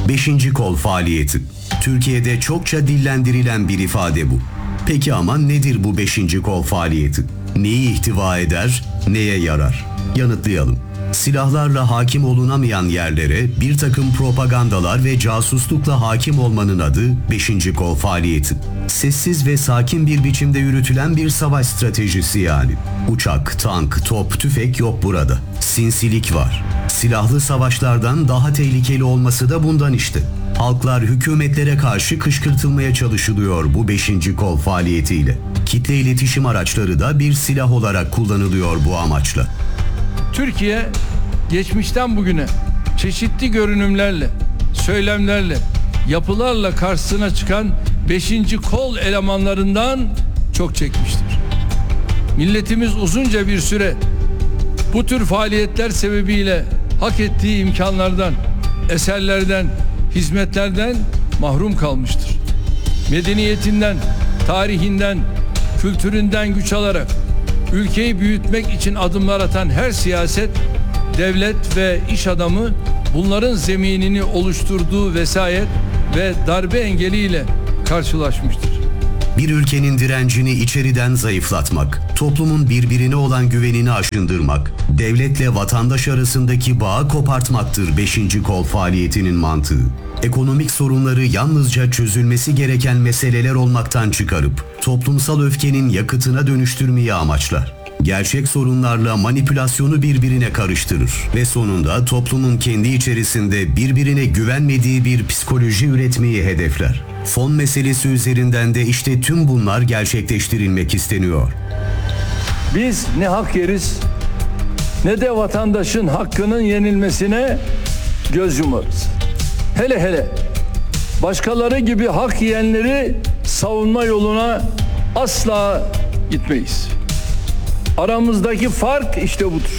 Beşinci kol faaliyeti. Türkiye'de çokça dillendirilen bir ifade bu. Peki ama nedir bu beşinci kol faaliyeti? Neyi ihtiva eder, neye yarar? Yanıtlayalım. Silahlarla hakim olunamayan yerlere bir takım propagandalar ve casuslukla hakim olmanın adı beşinci kol faaliyeti. Sessiz ve sakin bir biçimde yürütülen bir savaş stratejisi yani. Uçak, tank, top, tüfek yok burada. Sinsilik var. Silahlı savaşlardan daha tehlikeli olması da bundan işte. Halklar hükümetlere karşı kışkırtılmaya çalışılıyor bu beşinci kol faaliyetiyle. Kitle iletişim araçları da bir silah olarak kullanılıyor bu amaçla. Türkiye geçmişten bugüne çeşitli görünümlerle, söylemlerle, yapılarla karşısına çıkan beşinci kol elemanlarından çok çekmiştir. Milletimiz uzunca bir süre bu tür faaliyetler sebebiyle hak ettiği imkanlardan, eserlerden, hizmetlerden mahrum kalmıştır. Medeniyetinden, tarihinden, kültüründen güç alarak ülkeyi büyütmek için adımlar atan her siyaset, devlet ve iş adamı bunların zeminini oluşturduğu vesayet ve darbe engeliyle karşılaşmıştır. Bir ülkenin direncini içeriden zayıflatmak, toplumun birbirine olan güvenini aşındırmak, devletle vatandaş arasındaki bağı kopartmaktır beşinci kol faaliyetinin mantığı. Ekonomik sorunları yalnızca çözülmesi gereken meseleler olmaktan çıkarıp, toplumsal öfkenin yakıtına dönüştürmeyi amaçlar. Gerçek sorunlarla manipülasyonu birbirine karıştırır ve sonunda toplumun kendi içerisinde birbirine güvenmediği bir psikoloji üretmeyi hedefler. Fon meselesi üzerinden de işte tüm bunlar gerçekleştirilmek isteniyor. Biz ne hak yeriz ne de vatandaşın hakkının yenilmesine göz yumarız. Hele hele başkaları gibi hak yiyenleri savunma yoluna asla gitmeyiz. Aramızdaki fark işte budur.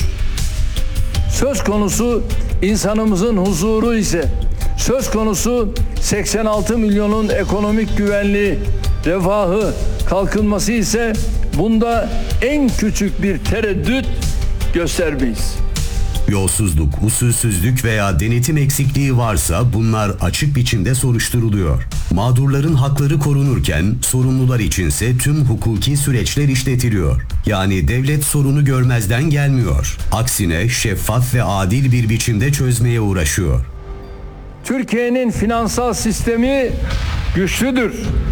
Söz konusu insanımızın huzuru ise, söz konusu 86 milyonun ekonomik güvenliği, refahı, kalkınması ise bunda en küçük bir tereddüt göstermeyiz. Yolsuzluk, usulsüzlük veya denetim eksikliği varsa bunlar açık biçimde soruşturuluyor. Mağdurların hakları korunurken sorumlular içinse tüm hukuki süreçler işletiliyor. Yani devlet sorunu görmezden gelmiyor. Aksine şeffaf ve adil bir biçimde çözmeye uğraşıyor. Türkiye'nin finansal sistemi güçlüdür.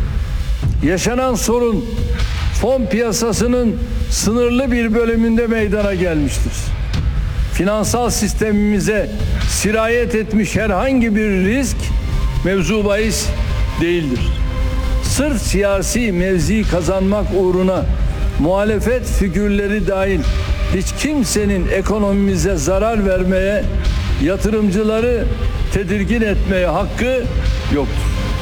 Yaşanan sorun fon piyasasının sınırlı bir bölümünde meydana gelmiştir. Finansal sistemimize sirayet etmiş herhangi bir risk mevzu bahis değildir. Sırf siyasi mevzi kazanmak uğruna muhalefet figürleri dahil hiç kimsenin ekonomimize zarar vermeye, yatırımcıları tedirgin etmeye hakkı yoktur.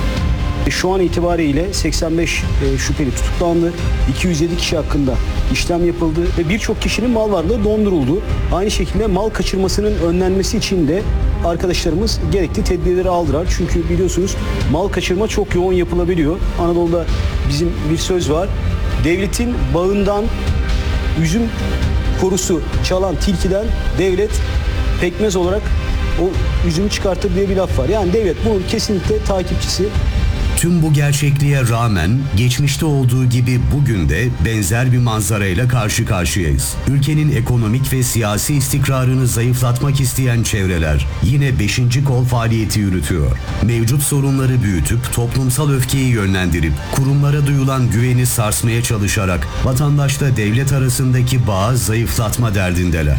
Şu an itibariyle 85 şüpheli tutuklandı. 207 kişi hakkında işlem yapıldı ve birçok kişinin mal varlığı donduruldu. Aynı şekilde mal kaçırmasının önlenmesi için de arkadaşlarımız gerekli tedbirleri aldılar. Çünkü biliyorsunuz mal kaçırma çok yoğun yapılabiliyor. Anadolu'da bizim bir söz var. Devletin bağından üzüm korusu çalan tilkiden devlet pekmez olarak o üzümü çıkartır diye bir laf var. Yani devlet bunun kesinlikle takipçisi. Tüm bu gerçekliğe rağmen geçmişte olduğu gibi bugün de benzer bir manzarayla karşı karşıyayız. Ülkenin ekonomik ve siyasi istikrarını zayıflatmak isteyen çevreler yine beşinci kol faaliyeti yürütüyor. Mevcut sorunları büyütüp toplumsal öfkeyi yönlendirip kurumlara duyulan güveni sarsmaya çalışarak vatandaşla devlet arasındaki bağı zayıflatma derdindeler.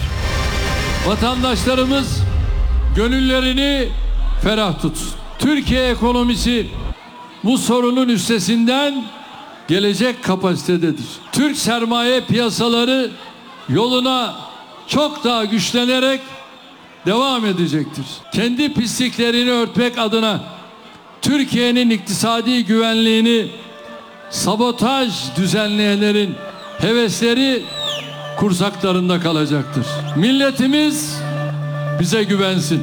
Vatandaşlarımız gönüllerini ferah tutsun. Türkiye ekonomisi bu sorunun üstesinden gelecek kapasitededir. Türk sermaye piyasaları yoluna çok daha güçlenerek devam edecektir. Kendi pisliklerini örtmek adına Türkiye'nin iktisadi güvenliğini sabotaj düzenleyenlerin hevesleri kursaklarında kalacaktır. Milletimiz bize güvensin.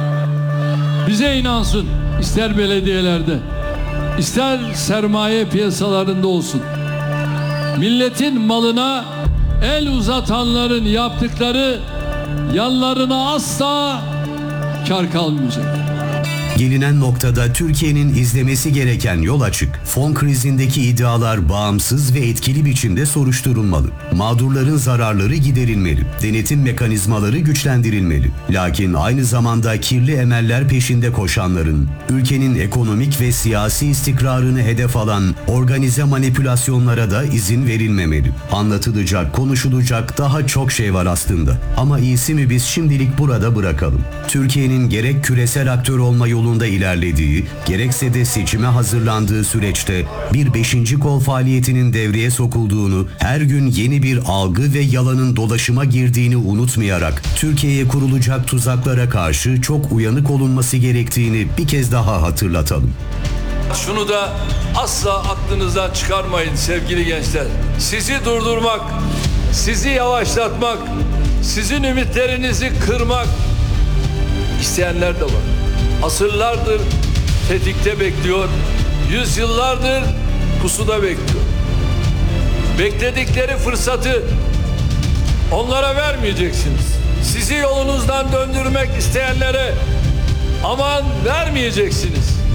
Bize inansın. İster belediyelerde, ister sermaye piyasalarında olsun. Milletin malına el uzatanların yaptıkları yanlarına asla kar kalmayacak. Gelinen noktada Türkiye'nin izlemesi gereken yol açık. Fon krizindeki iddialar bağımsız ve etkili biçimde soruşturulmalı. Mağdurların zararları giderilmeli. Denetim mekanizmaları güçlendirilmeli. Lakin aynı zamanda kirli emeller peşinde koşanların, ülkenin ekonomik ve siyasi istikrarını hedef alan organize manipülasyonlara da izin verilmemeli. Anlatılacak, konuşulacak daha çok şey var aslında. Ama iyisi mi biz şimdilik burada bırakalım. Türkiye'nin gerek küresel aktör olma yolunda ilerlediği, gerekse de seçime hazırlandığı süreçte bir 5. kol faaliyetinin devreye sokulduğunu, her gün yeni bir algı ve yalanın dolaşıma girdiğini unutmayarak Türkiye'ye kurulacak tuzaklara karşı çok uyanık olunması gerektiğini bir kez daha hatırlatalım. Şunu da asla aklınızdan çıkarmayın sevgili gençler. Sizi durdurmak, sizi yavaşlatmak, sizin ümitlerinizi kırmak isteyenler de var. Asırlardır tetikte bekliyor, yüzyıllardır pusuda bekliyor. Bekledikleri fırsatı onlara vermeyeceksiniz. Sizi yolunuzdan döndürmek isteyenlere aman vermeyeceksiniz.